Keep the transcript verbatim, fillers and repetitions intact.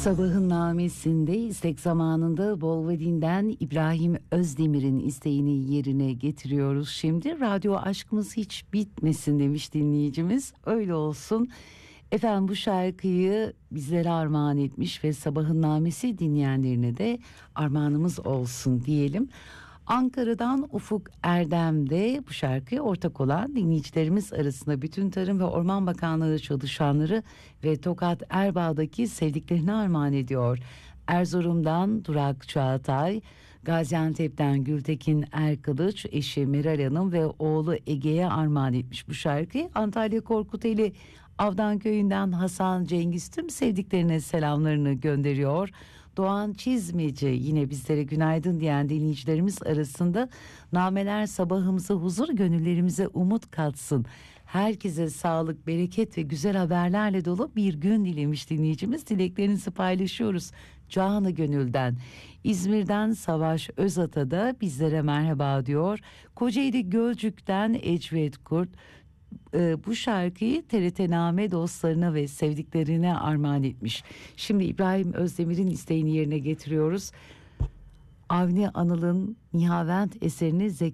Sabahın namesinde istek zamanında Bolvadin'den İbrahim Özdemir'in isteğini yerine getiriyoruz. Şimdi radyo aşkımız hiç bitmesin demiş dinleyicimiz. Öyle olsun. Efendim bu şarkıyı bizlere armağan etmiş ve sabahın namesi dinleyenlerine de armağanımız olsun diyelim. Ankara'dan Ufuk Erdem de bu şarkıya ortak olan dinleyicilerimiz arasında bütün Tarım ve Orman Bakanlığı çalışanları ve Tokat Erbaa'daki sevdiklerini armağan ediyor. Erzurum'dan Durak Çağatay, Gaziantep'ten Gültekin Erkılıç, eşi Meral Hanım ve oğlu Ege'ye armağan etmiş bu şarkıyı. Antalya Korkuteli Avdan Köyü'nden Hasan Cengiz tüm sevdiklerine selamlarını gönderiyor. Doğan Çizmeci yine bizlere günaydın diyen dinleyicilerimiz arasında nameler sabahımıza huzur, gönüllerimize umut katsın. Herkese sağlık, bereket ve güzel haberlerle dolu bir gün dilemiş dinleyicimiz. Dileklerinizi paylaşıyoruz canı gönülden. İzmir'den Savaş Özata da bizlere merhaba diyor. Kocaeli Gölcük'ten Ecvet Kurt bu şarkıyı T R T Name dostlarına ve sevdiklerine armağan etmiş. Şimdi İbrahim Özdemir'in isteğini yerine getiriyoruz. Avni Anıl'ın Nihavent eserini Zeki